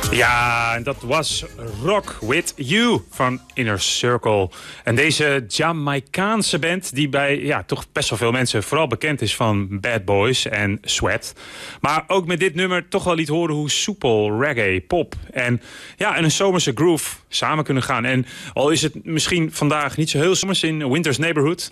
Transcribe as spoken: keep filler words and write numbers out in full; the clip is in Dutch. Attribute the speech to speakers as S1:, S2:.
S1: Ja, en dat was Rock With You van Inner Circle. En deze Jamaicaanse band die bij ja, toch best wel veel mensen vooral bekend is van Bad Boys en Sweat. Maar ook met dit nummer toch wel liet horen hoe soepel reggae, pop en, ja, en een zomerse groove samen kunnen gaan. En al is het misschien vandaag niet zo heel zomers in Winter's Neighborhood,